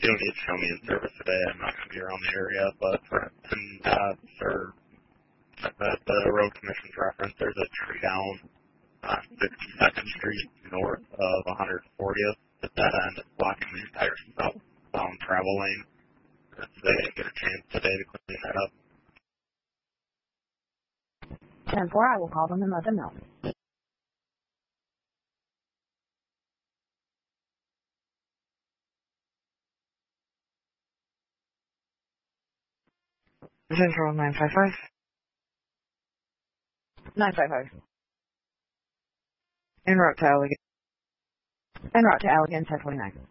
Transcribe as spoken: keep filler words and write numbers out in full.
you don't need to show me in service today. I'm not going to be around the area, but for and uh, for the, the road commission's reference, there's a tree down on fifty-second Street north of one hundred fortieth. At that end, it's blocking the entire southbound travel lane. If they get a chance today to clean that up. ten four, I will call them and let them know. Central nine five five. nine five five. En route to Allegan. En route to Allegan, ten twenty-nine.